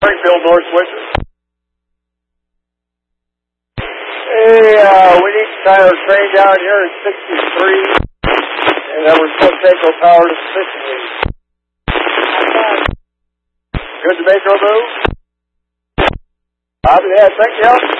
Springfield, North Windsor. Hey, we need to tie our train down here at 63, and then we're supposed to take our power to 60. Good to make our move? Yeah, thank you.